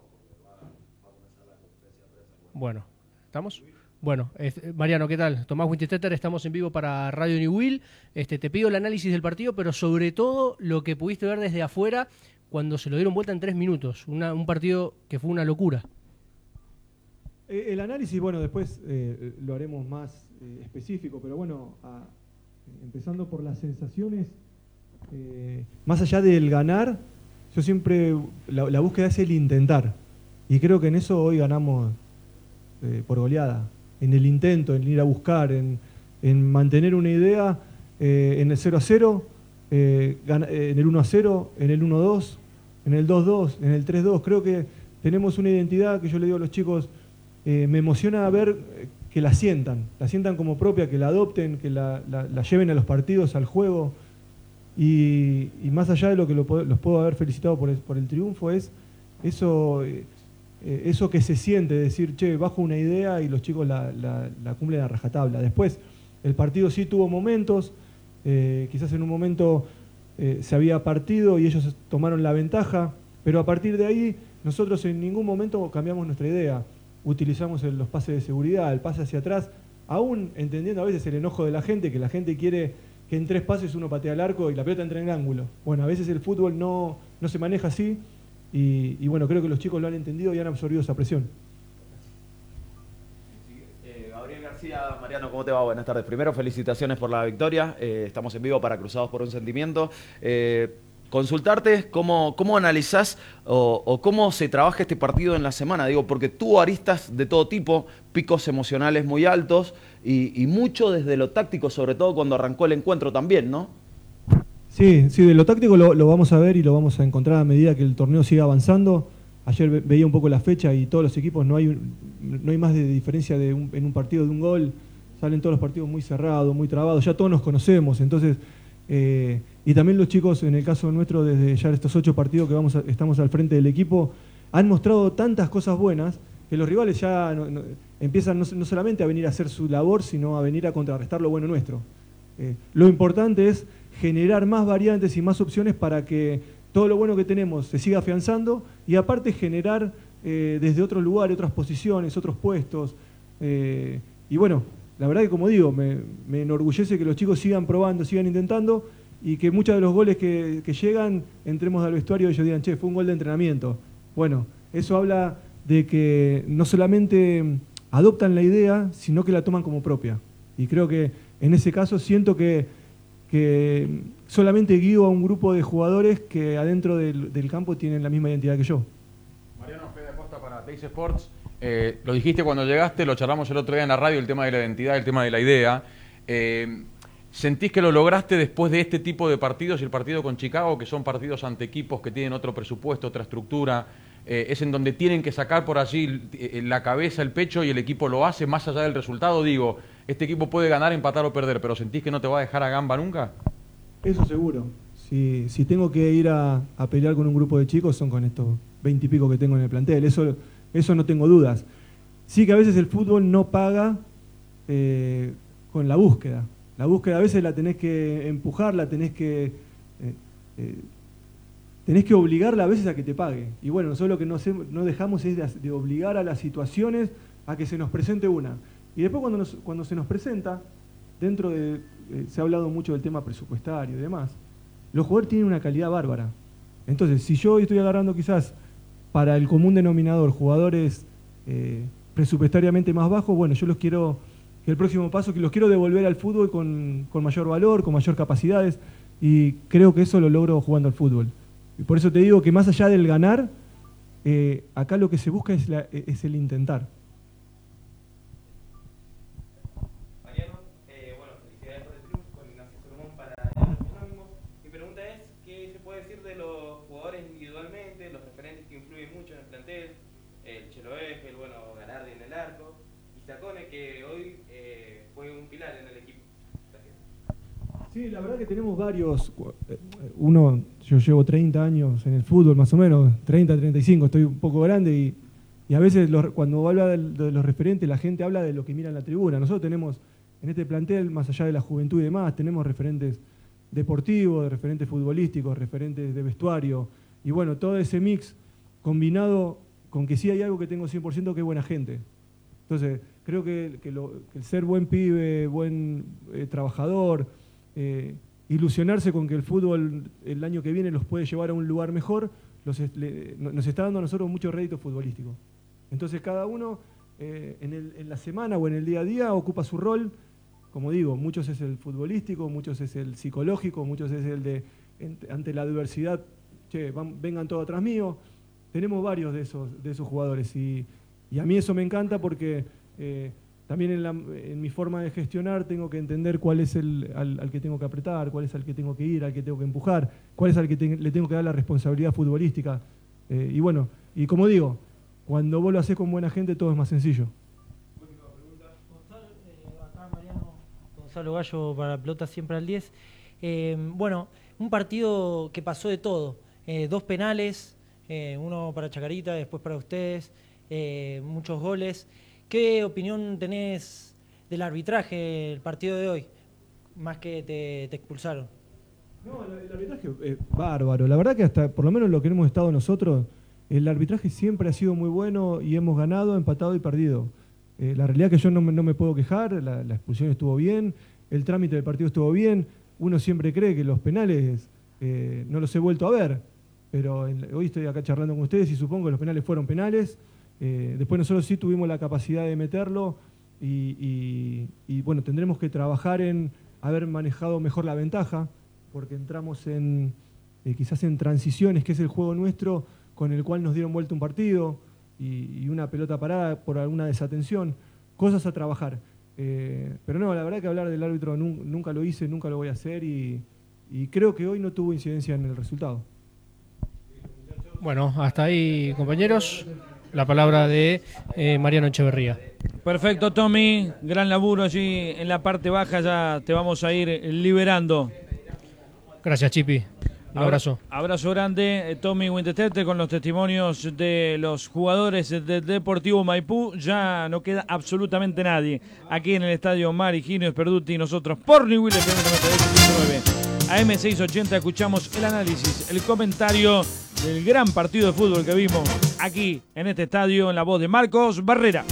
Speaker 4: Bueno, ¿estamos? Bueno, este, Mariano, ¿qué tal? Tomás Winchester, estamos en vivo para Radio Newell. Este, te pido el análisis del partido, pero sobre todo lo que pudiste ver desde afuera cuando se lo dieron vuelta en tres minutos. Una, un partido que fue una locura.
Speaker 13: Eh, el análisis, bueno, después eh, lo haremos más eh, específico, pero bueno, a- empezando por las sensaciones, eh, más allá del ganar, yo siempre, la, la búsqueda es el intentar. Y creo que en eso hoy ganamos eh, por goleada. En el intento, en ir a buscar, en, en mantener una idea eh, en el cero a cero, eh, gana- eh, en el uno a cero, en el uno a dos, en el dos a dos, en el tres a dos. Creo que tenemos una identidad que yo le digo a los chicos, eh, me emociona ver eh, que la sientan, la sientan como propia, que la adopten, que la, la- la lleven a los partidos, al juego. Y, y más allá de lo que lo puedo- los puedo haber felicitado por el, por el triunfo, es eso, eh, eh, eso que se siente, decir, che, bajo una idea y los chicos la, la- la cumplen a rajatabla. Después, el partido sí tuvo momentos, eh, quizás en un momento eh, se había partido y ellos tomaron la ventaja, pero a partir de ahí nosotros en ningún momento cambiamos nuestra idea. Utilizamos el- los pases de seguridad, el pase hacia atrás, aún entendiendo a veces el enojo de la gente, que la gente quiere que en tres pases uno patea al arco y la pelota entra en el ángulo. Bueno, a veces el fútbol no, no se maneja así y, y bueno, creo que los chicos lo han entendido y han absorbido esa presión.
Speaker 14: Eh, Gabriel García, Mariano, ¿cómo te va? Buenas tardes. Primero, felicitaciones por la victoria. Eh, estamos en vivo para Cruzados por un Sentimiento. Eh, consultarte cómo, cómo analizás o, o cómo se trabaja este partido en la semana. Digo, porque tuvo aristas de todo tipo, picos emocionales muy altos y, y mucho desde lo táctico, sobre todo cuando arrancó el encuentro también, ¿no?
Speaker 13: Sí, sí, de lo táctico lo, lo vamos a ver y lo vamos a encontrar a medida que el torneo siga avanzando. Ayer ve- veía un poco la fecha y todos los equipos no hay, un- no hay más de diferencia de un- en un partido de un gol. Salen todos los partidos muy cerrados, muy trabados. Ya todos nos conocemos, entonces... eh, y también los chicos, en el caso nuestro, desde ya estos ocho partidos que vamos a- estamos al frente del equipo, han mostrado tantas cosas buenas que los rivales ya no- no- empiezan no, no solamente a venir a hacer su labor, sino a venir a contrarrestar lo bueno nuestro. Eh, lo importante es generar más variantes y más opciones para que todo lo bueno que tenemos se siga afianzando y aparte generar eh, desde otros lugares, otras posiciones, otros puestos. Eh, y bueno, la verdad que como digo, me, me enorgullece que los chicos sigan probando, sigan intentando y que muchos de los goles que, que llegan, entremos al vestuario y ellos digan, che, fue un gol de entrenamiento. Bueno, eso habla de que no solamente adoptan la idea, sino que la toman como propia. Y creo que en ese caso siento que, que solamente guío a un grupo de jugadores que adentro del, del campo tienen la misma identidad que yo.
Speaker 15: Mariano, Fede Acosta para Teis Sports. Eh, lo dijiste cuando llegaste, lo charlamos el otro día en la radio, el tema de la identidad, el tema de la idea. Eh, ¿Sentís que lo lograste después de este tipo de partidos y el partido con Chicago, que son partidos ante equipos que tienen otro presupuesto, otra estructura? Eh, es en donde tienen que sacar por allí eh, la cabeza, el pecho y el equipo lo hace más allá del resultado. Digo, este equipo puede ganar, empatar o perder, pero ¿sentís que no te va a dejar a gamba nunca?
Speaker 13: Eso seguro. Si, si tengo que ir a, a pelear con un grupo de chicos, son con estos veinte y pico que tengo en el plantel. Eso, eso no tengo dudas. Sí que a veces el fútbol no paga eh, con la búsqueda. La búsqueda a veces la tenés que empujar, la tenés que... Eh, eh, tenés que obligarla a veces a que te pague. Y bueno, nosotros lo que no, hacemos- no dejamos es de, de obligar a las situaciones a que se nos presente una. Y después cuando, nos- cuando se nos presenta, dentro de... eh, se ha hablado mucho del tema presupuestario y demás, los jugadores tienen una calidad bárbara. Entonces, si yo estoy agarrando quizás para el común denominador jugadores eh, presupuestariamente más bajos, bueno, yo los quiero, que el próximo paso, que los quiero devolver al fútbol con, con mayor valor, con mayor capacidades, y creo que eso lo logro jugando al fútbol. Y por eso te digo que más allá del ganar, eh, acá lo que se busca es, la- es el intentar. Sí, la verdad que tenemos varios. Uno, yo llevo treinta años en el fútbol, más o menos, treinta, treinta y cinco, estoy un poco grande y, y a veces los, cuando habla de, de los referentes, la gente habla de lo que mira en la tribuna. Nosotros tenemos en este plantel, más allá de la juventud y demás, tenemos referentes deportivos, referentes futbolísticos, referentes de vestuario, y bueno, todo ese mix combinado con que sí hay algo que tengo cien por ciento, que es buena gente. Entonces, creo que, que, lo, que el ser buen pibe, buen eh, trabajador, eh, ilusionarse con que el fútbol el año que viene los puede llevar a un lugar mejor, los, le, nos está dando a nosotros mucho rédito futbolístico. Entonces, cada uno eh, en, el, en la semana o en el día a día ocupa su rol. Como digo, muchos es el futbolístico, muchos es el psicológico, muchos es el de ante la adversidad, che, van, vengan todos atrás mío. Tenemos varios de esos, de esos jugadores y, y a mí eso me encanta porque eh, también en, la, en mi forma de gestionar tengo que entender cuál es el al, al que tengo que apretar, cuál es al que tengo que ir, al que tengo que empujar, cuál es al que te, le tengo que dar la responsabilidad futbolística. Eh, y bueno, y como digo, cuando vos lo haces con buena gente todo es más sencillo.
Speaker 16: Gonzalo Gallo para Pelota Siempre al diez. Eh, bueno, un partido que pasó de todo. Eh, dos penales, eh, uno para Chacarita, después para ustedes, eh, muchos goles. ¿Qué opinión tenés del arbitraje del partido de hoy? Más que te, te expulsaron.
Speaker 13: No, el, el arbitraje es bárbaro. La verdad que hasta, por lo menos lo que hemos estado nosotros, el arbitraje siempre ha sido muy bueno y hemos ganado, empatado y perdido. Eh, la realidad es que yo no me, no me puedo quejar, la, la expulsión estuvo bien, el trámite del partido estuvo bien. Uno siempre cree que los penales eh, no los he vuelto a ver, pero en, hoy estoy acá charlando con ustedes y supongo que los penales fueron penales. Eh, después nosotros sí tuvimos la capacidad de meterlo y, y, y bueno, tendremos que trabajar en haber manejado mejor la ventaja, porque entramos en eh, quizás en transiciones, que es el juego nuestro, con el cual nos dieron vuelta un partido y, y una pelota parada por alguna desatención, cosas a trabajar. Eh, pero no, la verdad que hablar del árbitro nunca, nunca lo hice, nunca lo voy a hacer y, y creo que hoy no tuvo incidencia en el resultado.
Speaker 4: Bueno, hasta ahí, compañeros. La palabra de eh, Mariano Echeverría.
Speaker 1: Perfecto, Tommy. Gran laburo allí en la parte baja. Ya te vamos a ir liberando.
Speaker 4: Gracias, Chipi. Un abrazo.
Speaker 1: Abrazo grande, Tommy Winchester, con los testimonios de los jugadores del Deportivo Maipú. Ya no queda absolutamente nadie aquí en el estadio Mar Higinio Sperduti. Nosotros por Newell F M noventa y dos punto nueve a eme seiscientos ochenta escuchamos el análisis, el comentario del gran partido de fútbol que vimos aquí en este estadio en la voz de Marcos Barrera.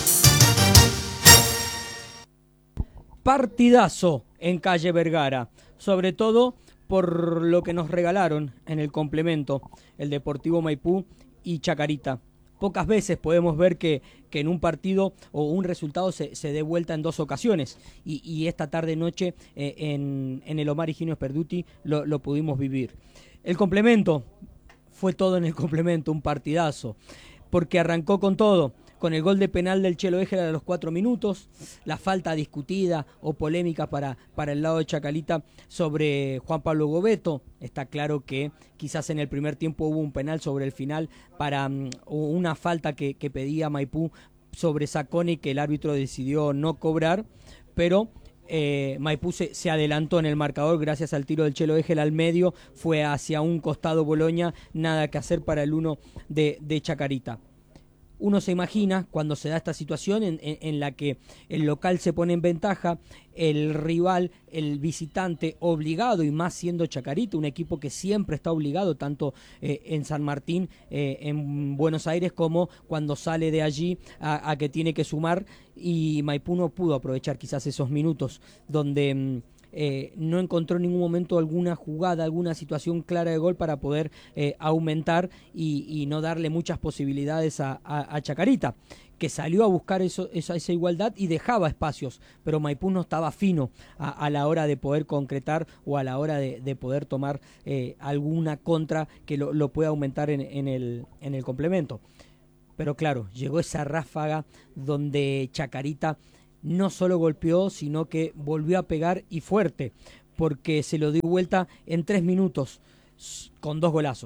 Speaker 12: Partidazo en Calle Vergara, sobre todo por lo que nos regalaron en el complemento, el Deportivo Maipú y Chacarita. Pocas veces podemos ver que, que en un partido o un resultado se, se dé vuelta en dos ocasiones. Y, y esta tarde-noche eh, en, en el Omar Higinio Sperduti lo, lo pudimos vivir. El complemento, fue todo en el complemento, un partidazo. Porque arrancó con todo, con el gol de penal del Chelo Eger a los cuatro minutos, la falta discutida o polémica para, para el lado de Chacarita sobre Juan Pablo Gobeto. Está claro que quizás en el primer tiempo hubo un penal sobre el final para um, una falta que, que pedía Maipú sobre Saconi que el árbitro decidió no cobrar, pero eh, Maipú se, se adelantó en el marcador gracias al tiro del Chelo Eger al medio, fue hacia un costado Boloña, nada que hacer para el uno de, de Chacarita. Uno se imagina cuando se da esta situación en, en, en la que el local se pone en ventaja, el rival, el visitante obligado, y más siendo Chacarita, un equipo que siempre está obligado, tanto eh, en San Martín, eh, en Buenos Aires, como cuando sale de allí a, a que tiene que sumar, y Maipú no pudo aprovechar quizás esos minutos donde Eh, no encontró en ningún momento alguna jugada, alguna situación clara de gol para poder eh, aumentar y, y no darle muchas posibilidades a, a, a Chacarita, que salió a buscar eso, esa, esa igualdad y dejaba espacios, pero Maipú no estaba fino a, a la hora de poder concretar o a la hora de, de poder tomar eh, alguna contra que lo, lo pueda aumentar en, en, el, en el complemento. Pero claro, llegó esa ráfaga donde Chacarita no solo golpeó, sino que volvió a pegar y fuerte, porque se lo dio vuelta en tres minutos con dos golazos.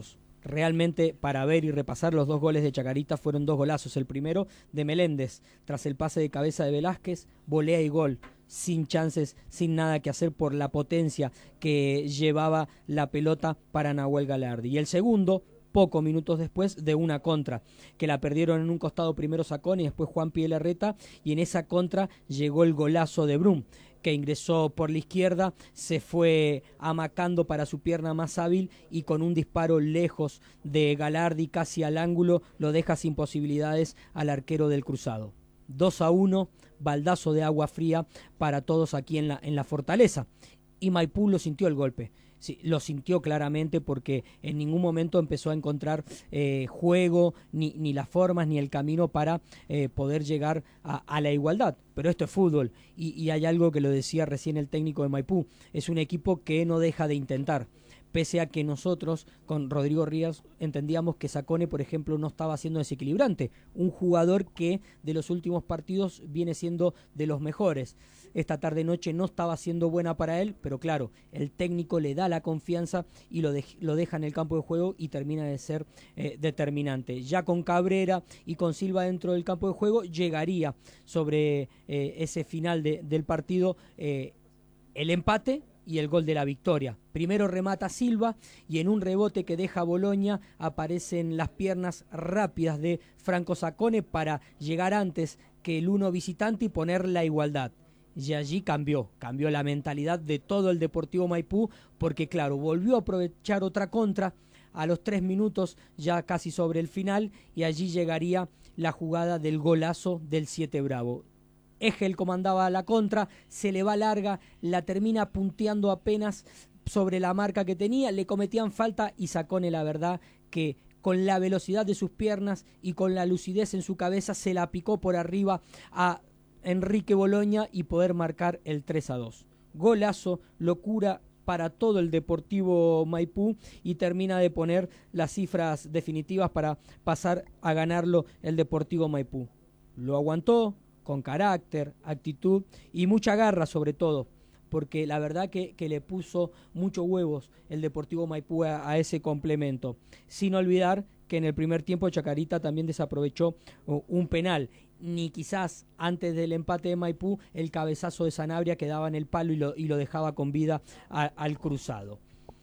Speaker 12: realmente para ver y repasar los dos goles de Chacarita fueron dos golazos. El primero de Meléndez, tras el pase de cabeza de Velázquez, volea y gol, sin chances, sin nada que hacer por la potencia que llevaba la pelota para Nahuel Galardi. Y el segundo, pocos minutos después, de una contra, que la perdieron en un costado primero Sacón y después Juan Pielarreta, y en esa contra llegó el golazo de Brum, que ingresó por la izquierda, se fue amacando para su pierna más hábil y con un disparo lejos de Galardi casi al ángulo lo deja sin posibilidades al arquero del Cruzado. dos a uno, baldazo de agua fría para todos aquí en la, en la Fortaleza. Y Maipú lo sintió el golpe. Sí, lo sintió claramente porque en ningún momento empezó a encontrar eh, juego, ni, ni las formas, ni el camino para eh, poder llegar a, a la igualdad. Pero esto es fútbol y, y hay algo que lo decía recién el técnico de Maipú. Es un equipo que no deja de intentar. Pese a que nosotros con Rodrigo Ríos entendíamos que Sacone, por ejemplo, no estaba siendo desequilibrante. Un jugador que de los últimos partidos viene siendo de los mejores. Esta tarde-noche no estaba siendo buena para él, pero claro, el técnico le da la confianza y lo, de, lo deja en el campo de juego y termina de ser eh, determinante. Ya con Cabrera y con Silva dentro del campo de juego, llegaría sobre eh, ese final de, del partido eh, el empate y el gol de la victoria. Primero remata Silva y en un rebote que deja Boloña aparecen las piernas rápidas de Franco Sacone para llegar antes que el uno visitante y poner la igualdad. Y allí cambió, cambió la mentalidad de todo el Deportivo Maipú, porque claro, volvió a aprovechar otra contra a los tres minutos ya casi sobre el final y allí llegaría la jugada del golazo del siete Bravo. Egel comandaba la contra, se le va larga, la termina punteando apenas sobre la marca que tenía, le cometían falta y Sacone, la verdad que con la velocidad de sus piernas y con la lucidez en su cabeza se la picó por arriba a Enrique Boloña y poder marcar el tres a dos. Golazo, locura para todo el Deportivo Maipú y termina de poner las cifras definitivas para pasar a ganarlo el Deportivo Maipú. Lo aguantó con carácter, actitud y mucha garra sobre todo, porque la verdad que, que le puso muchos huevos el Deportivo Maipú a, a ese complemento. Sin olvidar que en el primer tiempo Chacarita también desaprovechó uh, un penal. Ni quizás antes del empate de Maipú el cabezazo de Sanabria que daba en el palo y lo, y lo dejaba con vida a, al Cruzado.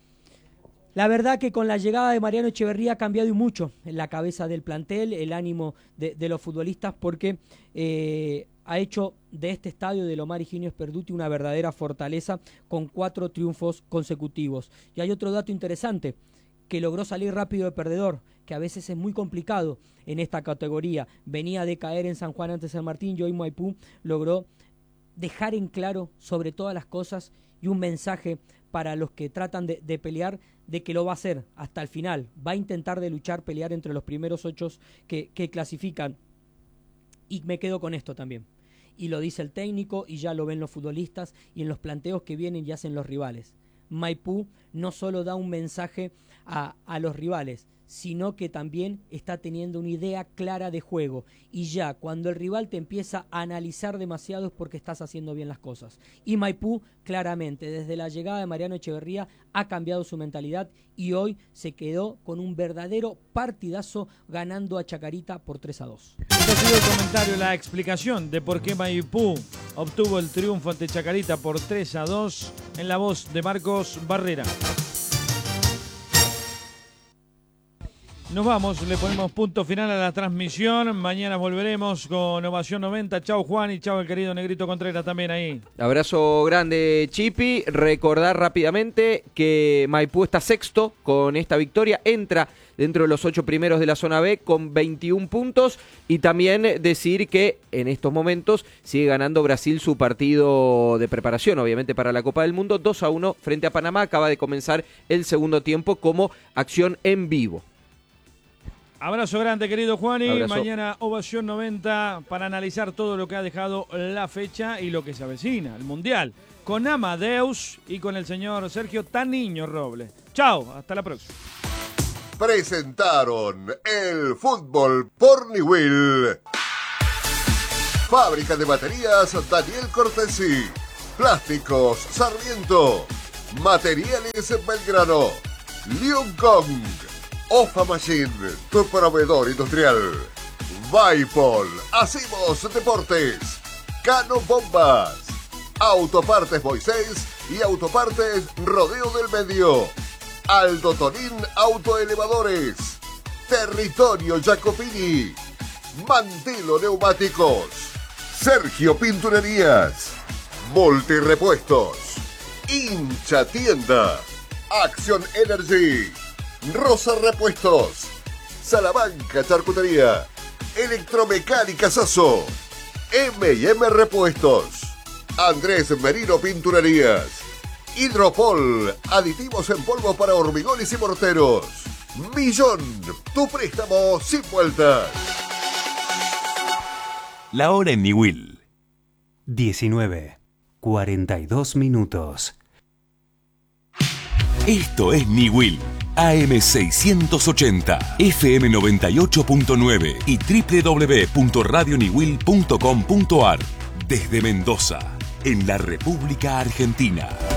Speaker 12: La verdad que con la llegada de Mariano Echeverría ha cambiado mucho en la cabeza del plantel, el ánimo de, de los futbolistas, porque eh, ha hecho de este estadio de Lomar Higinio Sperduti una verdadera fortaleza con cuatro triunfos consecutivos. Y hay otro dato interesante, que logró salir rápido de perdedor, que a veces es muy complicado en esta categoría. Venía de caer en San Juan ante San Martín y hoy Maipú logró dejar en claro sobre todas las cosas y un mensaje para los que tratan de, de pelear, de que lo va a hacer hasta el final. Va a intentar de luchar, pelear entre los primeros ocho que, que clasifican. Y me quedo con esto también. Y lo dice el técnico y ya lo ven los futbolistas y en los planteos que vienen y hacen los rivales. Maipú no solo da un mensaje a, a los rivales, sino que también está teniendo una idea clara de juego. Y ya cuando el rival te empieza a analizar demasiado es porque estás haciendo bien las cosas. Y Maipú, claramente, desde la llegada de Mariano Echeverría, ha cambiado su mentalidad y hoy se quedó con un verdadero partidazo ganando a Chacarita por tres a dos.
Speaker 1: Este ha sido el comentario, la explicación de por qué Maipú obtuvo el triunfo ante Chacarita por tres a dos en la voz de Marcos Barrera. Nos vamos, le ponemos punto final a la transmisión. Mañana volveremos con Ovación noventa. Chau Juan y chau el querido Negrito Contreras también ahí.
Speaker 5: Abrazo grande Chipi. Recordar rápidamente que Maipú está sexto con esta victoria. Entra dentro de los ocho primeros de la zona B con veintiún puntos. Y también decir que en estos momentos sigue ganando Brasil su partido de preparación, obviamente para la Copa del Mundo. dos a uno frente a Panamá. Acaba de comenzar el segundo tiempo como acción en vivo.
Speaker 1: Abrazo grande, querido Juani.
Speaker 5: Abrazo.
Speaker 1: Mañana Ovación noventa para analizar todo lo que ha dejado la fecha y lo que se avecina, el Mundial, con Amadeus y con el señor Sergio Taniño Robles. Chao, hasta la próxima.
Speaker 2: Presentaron el fútbol por Niwil. Fábrica de baterías Daniel Cortesi. Plásticos Sarmiento. Materiales Belgrano. Lion Kong. Ofa Machine, tu proveedor industrial. Vaipol, hacemos deportes. Cano Bombas. Autopartes Moisés y Autopartes Rodeo del Medio. Aldo Tonín Autoelevadores. Territorio Jacopini. Mantilo Neumáticos. Sergio Pinturerías. Multirepuestos. Hincha Tienda. Action Energy. Rosa Repuestos. Salamanca Charcutería. Electromecánica Sasso. eme y eme Repuestos. Andrés Merino Pinturerías. Hidropol, aditivos en polvo para hormigones y morteros. Millón, tu préstamo sin vueltas.
Speaker 3: La hora en Niwil.
Speaker 17: diecinueve, cuarenta y dos minutos.
Speaker 3: Esto es Niwil. A M seiscientos ochenta, F M noventa y ocho punto nueve y doble u doble u doble u punto radio niwil punto com punto a r. Desde Mendoza, en la República Argentina.